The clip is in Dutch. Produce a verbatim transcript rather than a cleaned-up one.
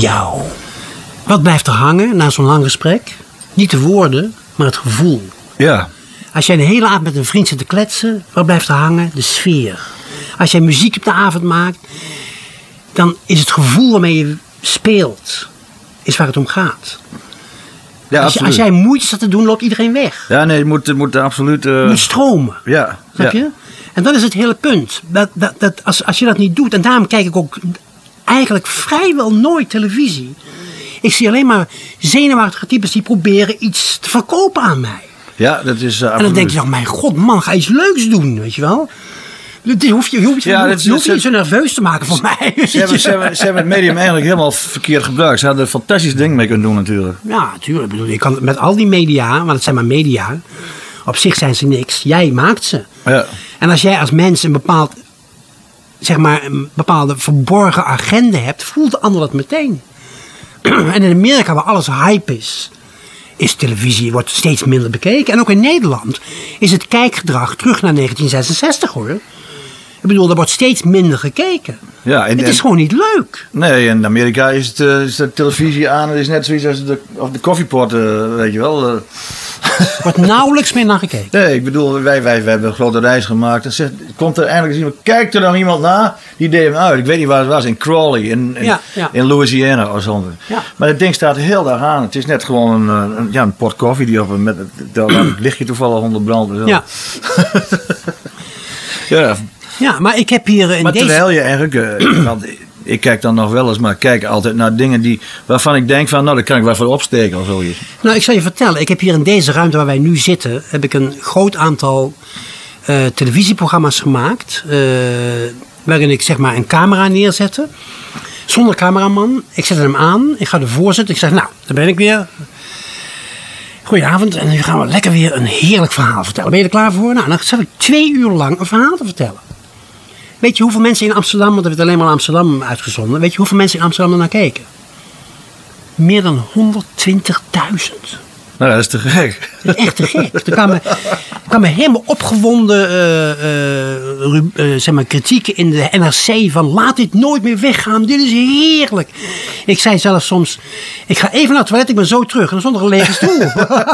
jou. Wat blijft er hangen na zo'n lang gesprek? Niet de woorden, maar het gevoel. Ja. Als jij de hele avond met een vriend zit te kletsen, wat blijft er hangen? De sfeer. Als jij muziek op de avond maakt, dan is het gevoel waarmee je speelt, is waar het om gaat. Ja, als, je, als jij moeite staat te doen, loopt iedereen weg. Ja, nee, het moet, het moet absoluut... Uh... Het moet stromen. Ja. Snap ja. je? En dat is het hele punt. Dat, dat, dat, als, als je dat niet doet, en daarom kijk ik ook eigenlijk vrijwel nooit televisie. Ik zie alleen maar zenuwachtige types die proberen iets te verkopen aan mij. Ja, dat is uh, En dan denk je, oh mijn god man, ga iets leuks doen, weet je wel. Je hoeft je, je, hoeft, ja, je, je hoeft je niet zo nerveus te maken voor mij. Ze hebben, ze, hebben, ze hebben het medium eigenlijk helemaal verkeerd gebruikt. Ze hadden er een fantastisch ding mee kunnen doen natuurlijk. Ja, natuurlijk. Ik bedoel, je kan met al die media, want het zijn maar media, op zich zijn ze niks. Jij maakt ze. Ja. En als jij als mens een bepaald, zeg maar, een bepaalde verborgen agenda hebt, voelt de ander dat meteen. En in Amerika, waar alles hype is, is televisie, wordt steeds minder bekeken. En ook in Nederland is het kijkgedrag terug naar negentien zesenzestig hoor. Ik bedoel, er wordt steeds minder gekeken. Ja, en, het is en, gewoon niet leuk. Nee, in Amerika is, het, uh, is de televisie aan. Het is net zoiets als de, of de koffiepot, uh, weet je wel. Uh. Er wordt nauwelijks meer naar gekeken. Nee, ik bedoel, wij, wij, wij hebben een grote reis gemaakt. Dan zegt, komt er eindelijk eens iemand, kijkt er dan iemand naar? Die deed hem uit. Ik weet niet waar het was, in Crawley, in, in, ja, ja. in Louisiana of zo. Ja. Maar het ding staat heel dag aan. Het is net gewoon een, een, ja, een pot koffie die op een, met het lichtje toevallig onder brandt. Ja. Ja. Ja, maar ik heb hier in maar deze... terwijl je eigenlijk... Uh, want ik kijk dan nog wel eens, maar ik kijk altijd naar dingen die, waarvan ik denk van, nou, daar kan ik wel voor opsteken of zoiets. Nou, ik zal je vertellen. Ik heb hier in deze ruimte waar wij nu zitten, heb ik een groot aantal uh, televisieprogramma's gemaakt. Uh, waarin ik zeg maar een camera neerzette. Zonder cameraman. Ik zet hem aan. Ik ga ervoor zitten. Ik zeg, nou, daar ben ik weer. Goedenavond. En nu gaan we lekker weer een heerlijk verhaal vertellen. Ben je er klaar voor? Nou, dan zat ik twee uur lang een verhaal te vertellen. Weet je hoeveel mensen in Amsterdam, want er werd alleen maar Amsterdam uitgezonden. Weet je hoeveel mensen in Amsterdam ernaar keken? Meer dan honderdtwintigduizend. Nou, dat is te gek. Dat is echt te gek. Er kwamen, er kwamen helemaal opgewonden uh, uh, uh, zeg maar, kritieken in de N R C van laat dit nooit meer weggaan. Dit is heerlijk. Ik zei zelfs soms, ik ga even naar het toilet, ik ben zo terug. En dan stond er een lege stoel.